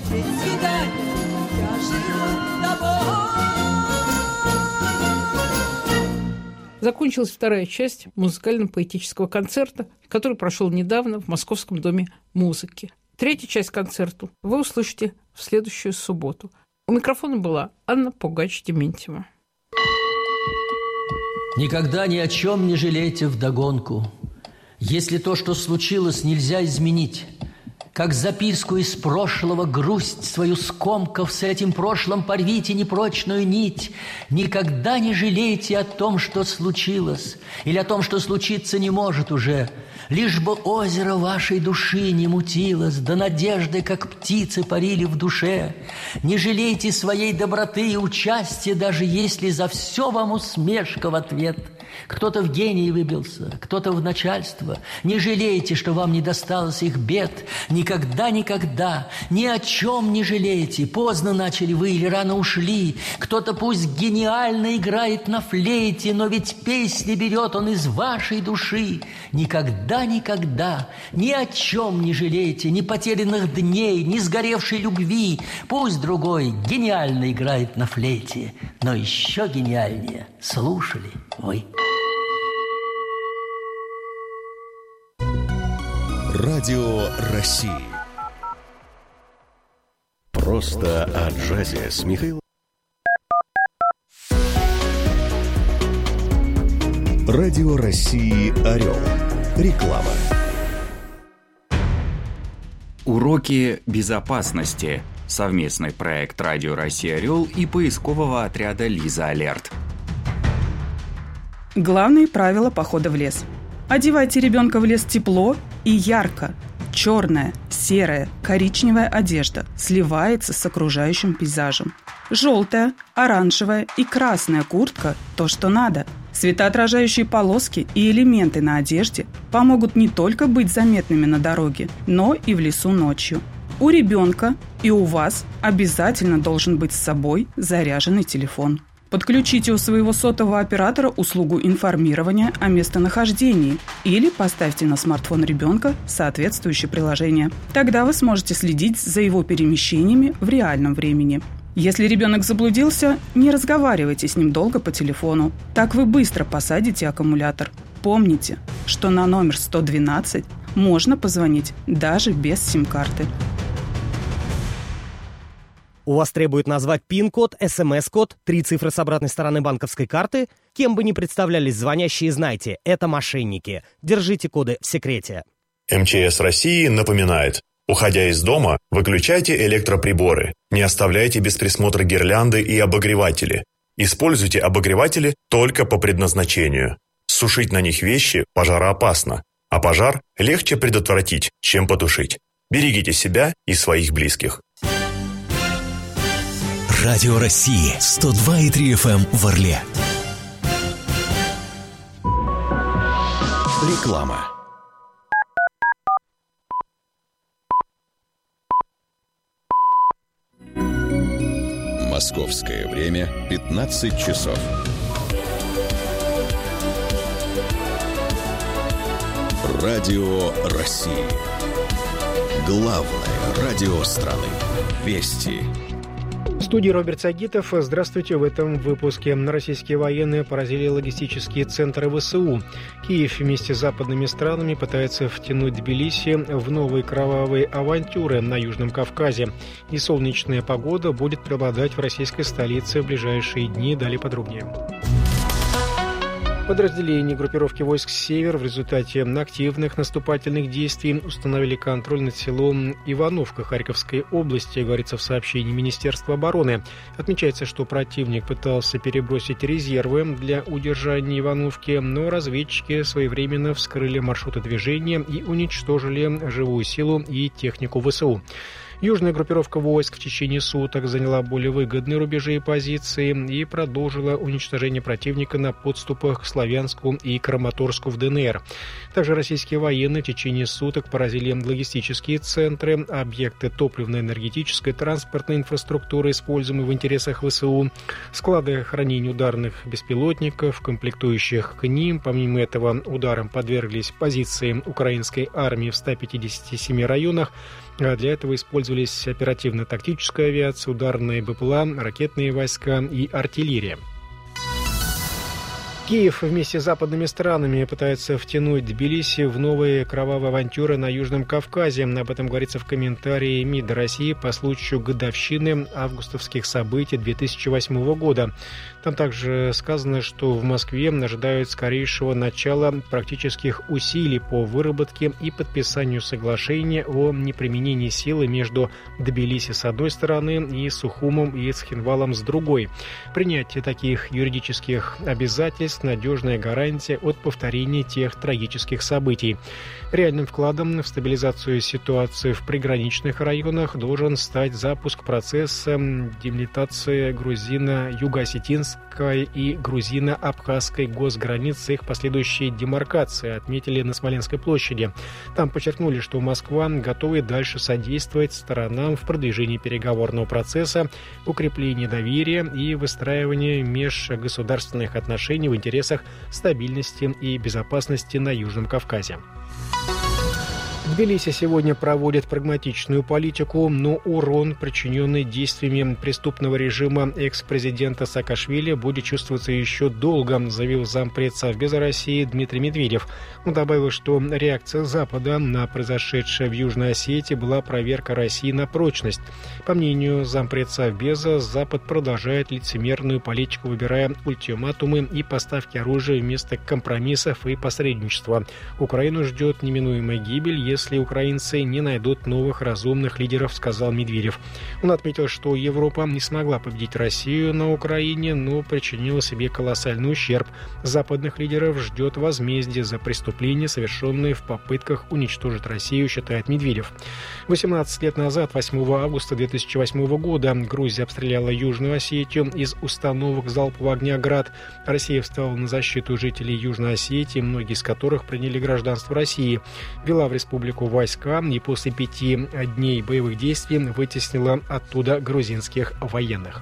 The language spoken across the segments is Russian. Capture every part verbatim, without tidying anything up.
День свидания, я живу тобой. Закончилась вторая часть музыкально-поэтического концерта, который прошел недавно в Московском доме музыки. Третью часть концерта вы услышите в следующую субботу. У микрофона была Анна Пугач-Дементьева. Никогда ни о чем не жалейте вдогонку. Если то, что случилось, нельзя изменить, как записку из прошлого грусть свою скомкав, с этим прошлым порвите непрочную нить. Никогда не жалейте о том, что случилось, или о том, что случиться не может уже. Лишь бы озеро вашей души не мутилось, да надежды, как птицы, парили в душе. Не жалейте своей доброты и участия, даже если за все вам усмешка в ответ. Кто-то в гении выбился, кто-то в начальство. Не жалейте, что вам не досталось их бед. Никогда, никогда, ни о чем не жалейте. Поздно начали вы или рано ушли. Кто-то пусть гениально играет на флейте, но ведь песни берет он из вашей души. Никогда, никогда, ни о чем не жалейте, ни потерянных дней, ни сгоревшей любви. Пусть другой гениально играет на флейте, но еще гениальнее слушали вы. Радио России. Просто о джазе с Михаилом. Радио России «Орел». Реклама. Уроки безопасности. Совместный проект Радио России «Орел» и поискового отряда «Лиза Алерт». Главные правила похода в лес. Одевайте ребенка в лес тепло и ярко. Черная, серая, коричневая одежда сливается с окружающим пейзажем. Желтая, оранжевая и красная куртка – то, что надо. Светоотражающие полоски и элементы на одежде помогут не только быть заметными на дороге, но и в лесу ночью. У ребенка и у вас обязательно должен быть с собой заряженный телефон. Подключите у своего сотового оператора услугу информирования о местонахождении или поставьте на смартфон ребенка соответствующее приложение. Тогда вы сможете следить за его перемещениями в реальном времени. Если ребенок заблудился, не разговаривайте с ним долго по телефону. Так вы быстро посадите аккумулятор. Помните, что на номер сто двенадцать можно позвонить даже без сим-карты. У вас требует назвать пин-код, эс эм эс-код, три цифры с обратной стороны банковской карты? Кем бы ни представлялись звонящие, знайте, это мошенники. Держите коды в секрете. эм че эс России напоминает: уходя из дома, выключайте электроприборы, не оставляйте без присмотра гирлянды и обогреватели. Используйте обогреватели только по предназначению. Сушить на них вещи пожароопасно, а пожар легче предотвратить, чем потушить. Берегите себя и своих близких. Радио России сто два и три эф эм в Орле. Реклама. Московское время пятнадцать часов. Радио России. Главное радио страны. Вести. В студии Роберт Сагитов. Здравствуйте. В этом выпуске. Российские военные поразили логистические центры вэ эс у. Киев вместе с западными странами пытается втянуть Тбилиси в новые кровавые авантюры на Южном Кавказе. И солнечная погода будет преобладать в российской столице в ближайшие дни. Далее подробнее. Подразделения группировки войск «Север» в результате активных наступательных действий установили контроль над селом Ивановка Харьковской области, говорится в сообщении Министерства обороны. Отмечается, что противник пытался перебросить резервы для удержания Ивановки, но разведчики своевременно вскрыли маршруты движения и уничтожили живую силу и технику вэ эс у. Южная группировка войск в течение суток заняла более выгодные рубежи и позиции и продолжила уничтожение противника на подступах к Славянску и Краматорску в дэ эн эр. Также российские военные в течение суток поразили логистические центры, объекты топливно-энергетической, транспортной инфраструктуры, используемые в интересах вэ эс у, склады хранения ударных беспилотников, комплектующих к ним. Помимо этого, ударам подверглись позиции украинской армии в ста пятидесяти семи районах. А для этого использовались оперативно-тактическая авиация, ударные БПЛА, ракетные войска и артиллерия. Киев вместе с западными странами пытается втянуть Тбилиси в новые кровавые авантюры на Южном Кавказе. Об этом говорится в комментарии МИД России по случаю годовщины августовских событий две тысячи восьмого года. Там также сказано, что в Москве ожидают скорейшего начала практических усилий по выработке и подписанию соглашения о неприменении силы между Тбилиси с одной стороны и Сухумом и Цхинвалом с другой. Принятие таких юридических обязательств – надежная гарантия от повторения тех трагических событий. Реальным вкладом в стабилизацию ситуации в приграничных районах должен стать запуск процесса демилитации грузино-юго-осетинской и грузино-абхазской госграниц с их последующей демаркацией, отметили на Смоленской площади. Там подчеркнули, что Москва готова и дальше содействовать сторонам в продвижении переговорного процесса, укреплении доверия и выстраивании межгосударственных отношений в интересах стабильности и безопасности на Южном Кавказе. Тбилиси сегодня проводит прагматичную политику, но урон, причиненный действиями преступного режима экс-президента Саакашвили, будет чувствоваться еще долго, заявил зампред Совбеза России Дмитрий Медведев. Он добавил, что реакция Запада на произошедшее в Южной Осетии была проверка России на прочность. По мнению зампред Совбеза, Запад продолжает лицемерную политику, выбирая ультиматумы и поставки оружия вместо компромиссов и посредничества. Украину ждет неминуемая гибель, если если украинцы не найдут новых разумных лидеров, сказал Медведев. Он отметил, что Европа не смогла победить Россию на Украине, но причинила себе колоссальный ущерб. Западных лидеров ждет возмездие за преступления, совершенные в попытках уничтожить Россию, считает Медведев. восемнадцать лет назад, восьмого августа две тысячи восьмого года, Грузия обстреляла Южную Осетию из установок залпового огня «Град». Россия встала на защиту жителей Южной Осетии, многие из которых приняли гражданство России. Вела в республику войска и после пяти дней боевых действий вытеснила оттуда грузинских военных.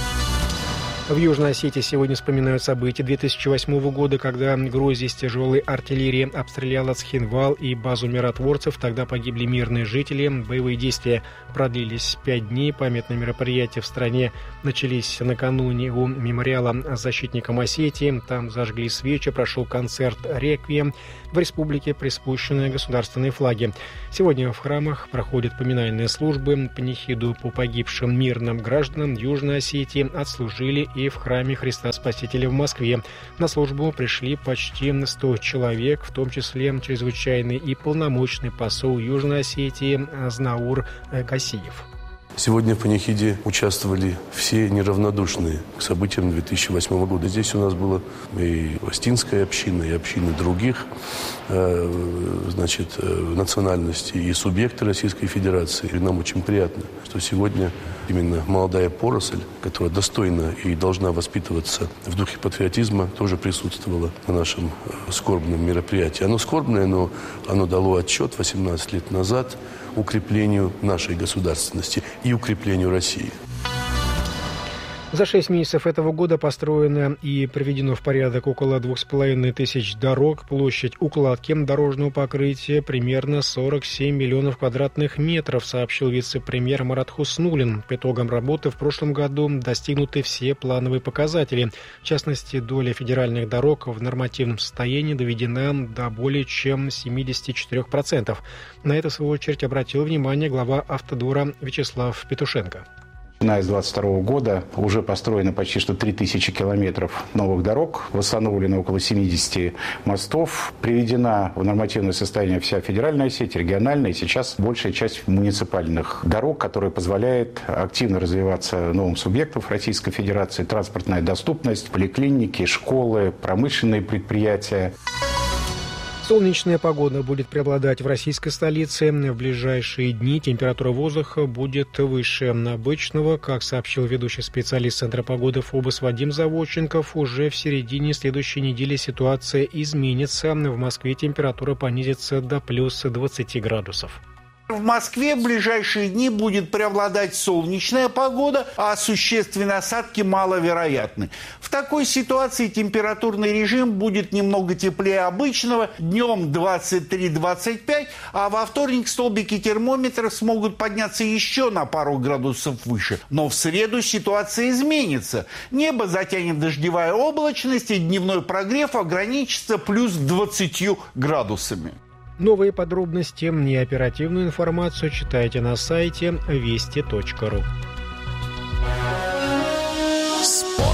В Южной Осетии сегодня вспоминают события две тысячи восьмого года, когда Грузия с тяжелой артиллерией обстреляла Цхинвал и базу миротворцев. Тогда погибли мирные жители. Боевые действия продлились пять дней. Памятные мероприятия в стране начались накануне у мемориала защитникам Осетии. Там зажгли свечи, прошел концерт «Реквием». В республике приспущены государственные флаги. Сегодня в храмах проходят поминальные службы. Панихиду по погибшим мирным гражданам Южной Осетии отслужили и в храме Христа Спасителя в Москве. На службу пришли почти сто человек, в том числе чрезвычайный и полномочный посол Южной Осетии Знаур Гасиев. Сегодня в панихиде участвовали все неравнодушные к событиям две тысячи восьмого года. Здесь у нас была и Остинская община, и общины других э, значит, национальностей, и субъекты Российской Федерации. И нам очень приятно, что сегодня именно молодая поросль, которая достойна и должна воспитываться в духе патриотизма, тоже присутствовала на нашем скорбном мероприятии. Оно скорбное, но оно дало отчет восемнадцать лет назад укреплению нашей государственности и укреплению России. За шесть месяцев этого года построено и приведено в порядок около двух с половиной тысяч дорог. Площадь укладки дорожного покрытия примерно сорок семь миллионов квадратных метров, сообщил вице-премьер Марат Хуснуллин. По итогам работы в прошлом году достигнуты все плановые показатели. В частности, доля федеральных дорог в нормативном состоянии доведена до более чем семьдесят четыре процента. На это, в свою очередь, обратил внимание глава Автодора Вячеслав Петушенко. Начиная с две тысячи двадцать второго года уже построено почти что три тысячи километров новых дорог, восстановлено около семьдесят мостов, приведена в нормативное состояние вся федеральная сеть, региональная и сейчас большая часть муниципальных дорог, которая позволяет активно развиваться новым субъектам Российской Федерации, транспортная доступность, поликлиники, школы, промышленные предприятия. Солнечная погода будет преобладать в российской столице. В ближайшие дни температура воздуха будет выше обычного. Как сообщил ведущий специалист Центра погоды ФОБОС Вадим Заводченков, уже в середине следующей недели ситуация изменится. В Москве температура понизится до плюс двадцати градусов. В Москве в ближайшие дни будет преобладать солнечная погода, а существенные осадки маловероятны. В такой ситуации температурный режим будет немного теплее обычного, днем двадцать три - двадцать пять, а во вторник столбики термометров смогут подняться еще на пару градусов выше. Но в среду ситуация изменится. Небо затянет дождевая облачность, и дневной прогрев ограничится плюс двадцатью градусами. Новые подробности и оперативную информацию читайте на сайте вести точка ру. Спорт.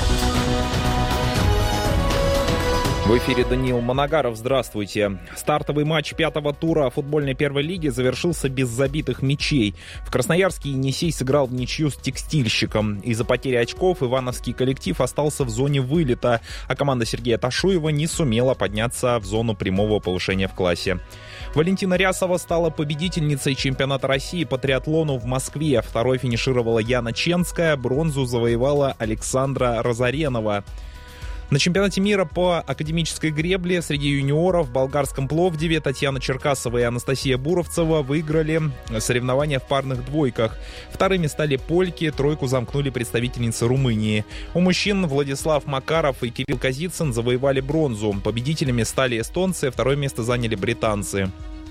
В эфире Даниил Моногаров. Здравствуйте. Стартовый матч пятого тура футбольной первой лиги завершился без забитых мячей. В Красноярске Енисей сыграл в ничью с Текстильщиком. Из-за потери очков ивановский коллектив остался в зоне вылета, а команда Сергея Ташуева не сумела подняться в зону прямого повышения в классе. Валентина Рясова стала победительницей чемпионата России по триатлону в Москве. Второй финишировала Яна Ченская, бронзу завоевала Александра Розаренова. На чемпионате мира по академической гребле среди юниоров в болгарском Пловдиве Татьяна Черкасова и Анастасия Буровцева выиграли соревнования в парных двойках. Вторыми стали польки, тройку замкнули представительницы Румынии. У мужчин Владислав Макаров и Кирилл Казицын завоевали бронзу. Победителями стали эстонцы, второе место заняли британцы.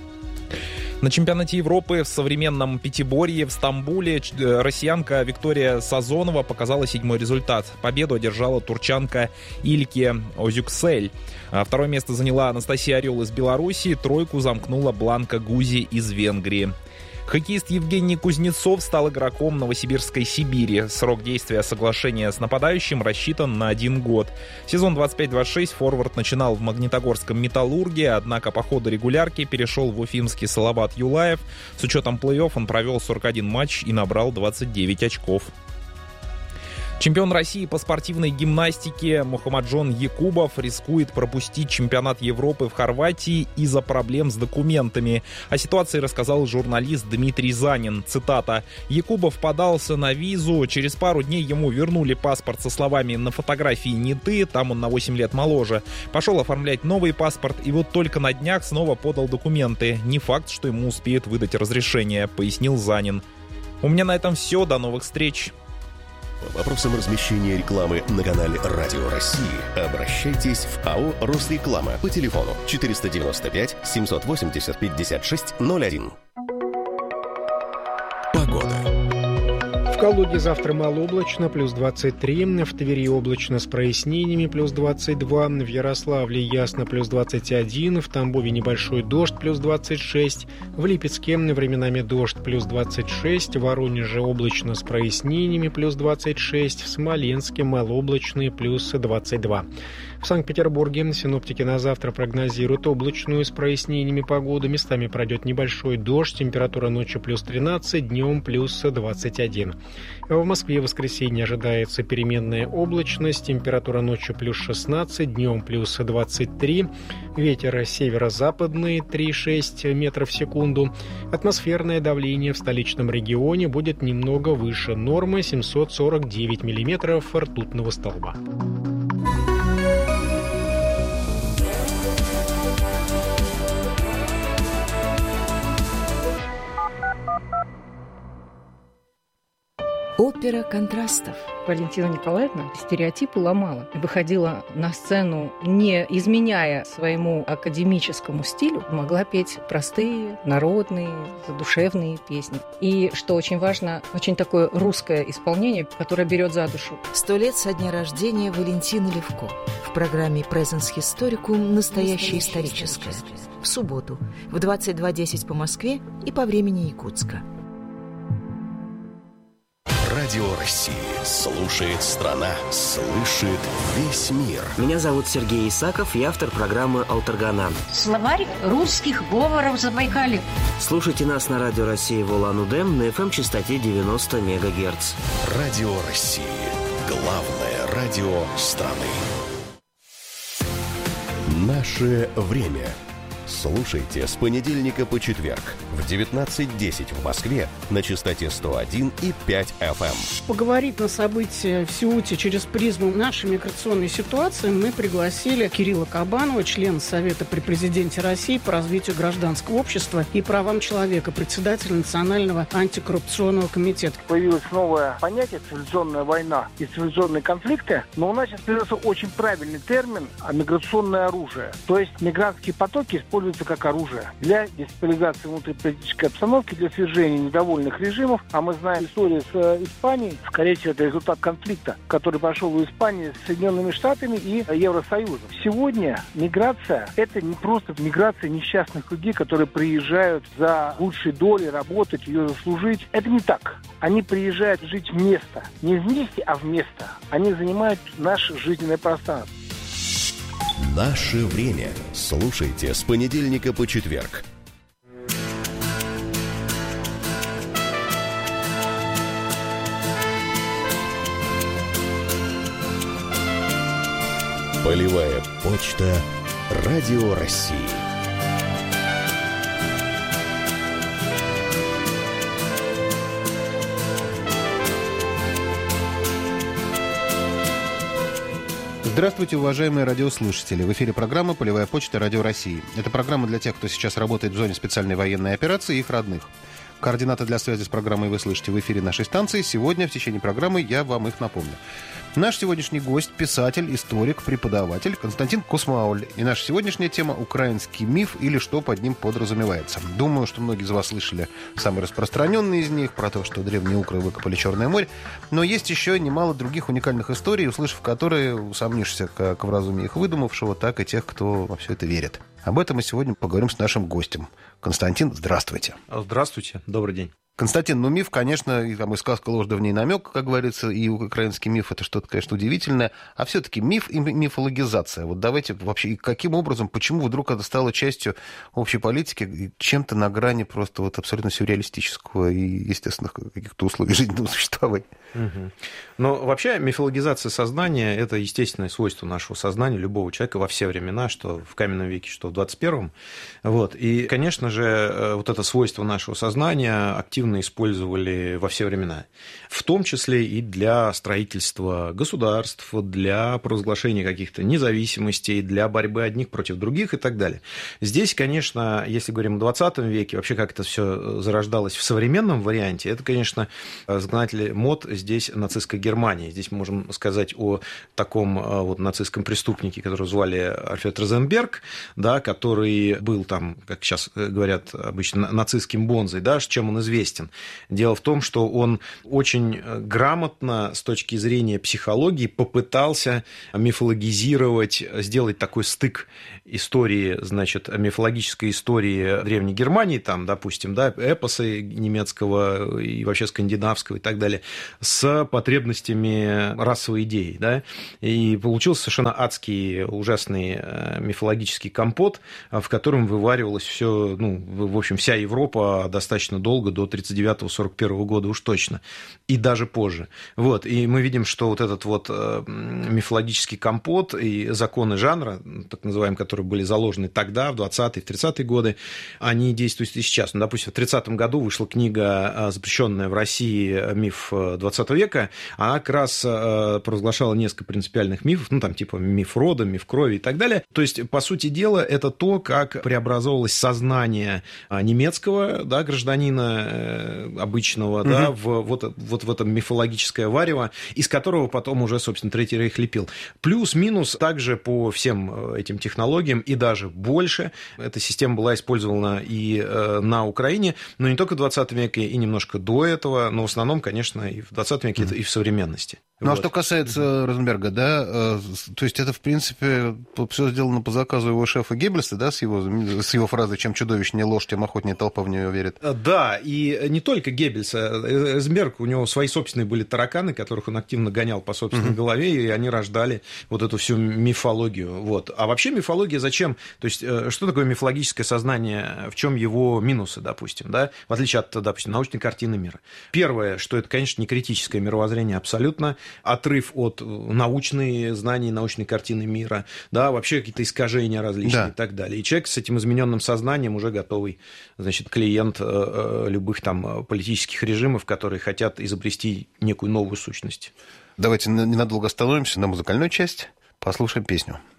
На чемпионате Европы в современном пятиборье в Стамбуле россиянка Виктория Сазонова показала седьмой результат. Победу одержала турчанка Ильке Озюксель. Второе место заняла Анастасия Орел из Беларуси, тройку замкнула Бланка Гузи из Венгрии. Хоккеист Евгений Кузнецов стал игроком Новосибирской Сибири. Срок действия соглашения с нападающим рассчитан на один год. Сезон двадцать пять двадцать шесть форвард начинал в Магнитогорском «Металлурге», однако по ходу регулярки перешел в уфимский Салават Юлаев. С учетом плей-офф он провел сорок один матч и набрал двадцать девять очков. Чемпион России по спортивной гимнастике Мухаммаджон Якубов рискует пропустить чемпионат Европы в Хорватии из-за проблем с документами. О ситуации рассказал журналист Дмитрий Занин. Цитата. «Якубов подался на визу. Через пару дней ему вернули паспорт со словами «на фотографии не ты», там он на восемь лет моложе. Пошел оформлять новый паспорт и вот только на днях снова подал документы. Не факт, что ему успеют выдать разрешение», пояснил Занин. У меня на этом все. До новых встреч. По вопросам размещения рекламы на канале Радио России обращайтесь в АО «Росреклама» по телефону четыреста девяносто пять семьсот восемьдесят пятьдесят шесть ноль один. Погода. В Калуге завтра малооблачно, плюс двадцать три, в Твери облачно с прояснениями, плюс двадцать два, в Ярославле ясно, плюс двадцать один, в Тамбове небольшой дождь, плюс двадцать шесть, в Липецке временами дождь, плюс двадцать шесть, в Воронеже облачно с прояснениями, плюс двадцать шесть, в Смоленске малооблачный, плюс двадцать два. В Санкт-Петербурге синоптики на завтра прогнозируют облачную с прояснениями погоду, местами пройдет небольшой дождь, температура ночью плюс тринадцать, днем плюс двадцать один. В Москве в воскресенье ожидается переменная облачность, температура ночью плюс шестнадцать, днем плюс двадцать три, ветер северо-западный три и шесть метров в секунду. Атмосферное давление в столичном регионе будет немного выше нормы семьсот сорок девять миллиметров ртутного столба. Опера контрастов. Валентина Николаевна стереотипы ломала. Выходила на сцену, не изменяя своему академическому стилю, могла петь простые, народные, задушевные песни. И, что очень важно, очень такое русское исполнение, которое берет за душу. Сто лет со дня рождения Валентины Левко. В программе Presence Historicum «Настоящее историческое». В субботу в двадцать два десять по Москве и по времени Якутска. Радио России. Слушает страна, слышит весь мир. Меня зовут Сергей Исаков, я автор программы «Алтаргана». Словарь русских говоров Забайкалья. Слушайте нас на Радио России в Улан-Удэ на эф эм-частоте девяносто мегагерц. Радио России. Главное радио страны. Наше время. Слушайте с понедельника по четверг в девятнадцать десять в Москве на частоте сто один и пять эф эм. Поговорить на события в Сеуте через призму нашей миграционной ситуации мы пригласили Кирилла Кабанова, члена Совета при президенте России по развитию гражданского общества и правам человека, председателя Национального антикоррупционного комитета. Появилось новое понятие «цивилизационная война» и «цивилизационные конфликты», но у нас сейчас появился очень правильный термин «миграционное оружие». То есть мигрантские потоки используются как оружие для дестабилизации внутриполитической обстановки, для свержения недовольных режимов. А мы знаем историю с Испанией. Скорее всего, это результат конфликта, который пошел у Испании с Соединенными Штатами и Евросоюзом. Сегодня миграция – это не просто миграция несчастных людей, которые приезжают за лучшей долей, работать, ее заслужить. Это не так. Они приезжают жить в место. Не вместе, а в место. Они занимают наше жизненное пространство. Наше время. Слушайте с понедельника по четверг. Полевая почта Радио России. Здравствуйте, уважаемые радиослушатели. В эфире программа «Полевая почта Радио России». Это программа для тех, кто сейчас работает в зоне специальной военной операции и их родных. Координаты для связи с программой вы слышите в эфире нашей станции. Сегодня в течение программы я вам их напомню. Наш сегодняшний гость – писатель, историк, преподаватель Константин Кусмауль. И наша сегодняшняя тема – украинский миф или что под ним подразумевается. Думаю, что многие из вас слышали самый распространенный из них про то, что древние укры выкопали Черное море. Но есть еще немало других уникальных историй, услышав которые, усомнишься как в разуме их выдумавшего, так и тех, кто во все это верит. Об этом мы сегодня поговорим с нашим гостем. Константин, здравствуйте. Здравствуйте, добрый день. Константин, ну миф, конечно, и, там, и сказка ложь, да в ней намек, как говорится, и украинский миф — это что-то, конечно, удивительное. А все-таки миф и мифологизация. Вот давайте вообще, каким образом, почему вдруг это стало частью общей политики, чем-то на грани просто вот абсолютно сюрреалистического и естественных каких-то условий жизненного существования? Угу. Но вообще мифологизация сознания – это естественное свойство нашего сознания, любого человека во все времена, что в каменном веке, что в двадцать первом. Вот. И, конечно же, вот это свойство нашего сознания активно использовали во все времена, в том числе и для строительства государств, для провозглашения каких-то независимостей, для борьбы одних против других и так далее. Здесь, конечно, если говорим о двадцатом веке, вообще как это все зарождалось в современном варианте, это, конечно, загнатели мод здесь нацистской Германии. Здесь мы можем сказать о таком вот нацистском преступнике, которого звали Альфред Розенберг, да, который был там, как сейчас говорят обычно, нацистским бонзой, да, чем он известен. Дело в том, что он очень грамотно с точки зрения психологии попытался мифологизировать, сделать такой стык истории, значит, мифологической истории Древней Германии, там, допустим, да, эпосы немецкого и вообще скандинавского и так далее, с потребностями расовой идеи, да, и получился совершенно адский, ужасный мифологический компот, в котором вываривалось все, ну, в общем, вся Европа достаточно долго, до тридцать девятого — сорок первого года уж точно, и даже позже. Вот, и мы видим, что вот этот вот мифологический компот и законы жанра, так называемые, которые были заложены тогда, в двадцатые, в тридцатые годы, они действуют и сейчас. Ну, допустим, в тридцатом году вышла книга, запрещенная в России, «Миф двадцатого века», она как раз провозглашала несколько принципиальных мифов, ну, там, типа миф рода, миф крови и так далее. То есть, по сути дела, это то, как преобразовывалось сознание немецкого, да, гражданина обычного, угу. да, в, вот, вот в этом мифологическое варево, из которого потом уже, собственно, Третий Рейх лепил. Плюс-минус также по всем этим технологиям и даже больше эта система была использована и на Украине, но не только в двадцатом веке, и немножко до этого, но в основном, конечно, и в двадцатом веке, mm. и в современности. Ну, вот. А что касается mm-hmm. Розенберга, да, то есть это, в принципе, все сделано по заказу его шефа Геббельса, да, с его, с его фразой «чем чудовищнее ложь, тем охотнее толпа в нее верит». Да, и не только Геббельса. Розенберг, у него свои собственные были тараканы, которых он активно гонял по собственной mm-hmm. голове, и они рождали вот эту всю мифологию. Вот. А вообще мифология зачем? То есть что такое мифологическое сознание, в чем его минусы, допустим, да, в отличие от, допустим, научной картины мира? Первое, что это, конечно, не критическое мировоззрение абсолютно. отрыв от научной знаний, научной картины мира, да, вообще какие-то искажения различные, да, и так далее. И человек с этим измененным сознанием уже готовый, значит, клиент любых там политических режимов, которые хотят изобрести некую новую сущность. Давайте ненадолго остановимся на музыкальную часть, послушаем песню.